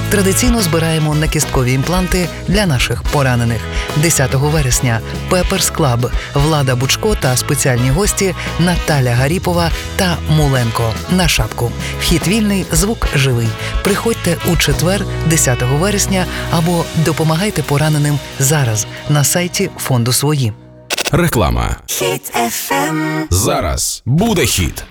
Традиційно збираємо накісткові імпланти для наших поранених. 10 вересня Пеперс Клаб, Влада Бучко та спеціальні гості Наталя Гаріпова та Муленко на шапку. Вхід вільний, звук живий. Приходьте у четвер, 10 вересня, або допомагайте пораненим зараз на сайті фонду «Свої». Реклама. Хіт FM. Зараз буде хіт.